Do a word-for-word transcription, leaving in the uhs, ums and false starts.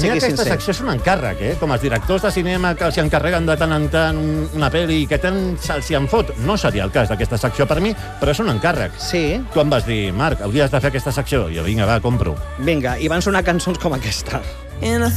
sigui aquesta sincer. secció és un encàrrec, eh? Com els directors de cinema que els encarreguen de tant en tant una pel·li i que tant se'ls hi en fot. No seria el cas d'aquesta secció per mi, però és un encàrrec. Sí. Tu em vas dir, Marc, hauries de fer aquesta secció. I jo, vinga, va, compro. Vinga, i van sonar cançons com aquesta.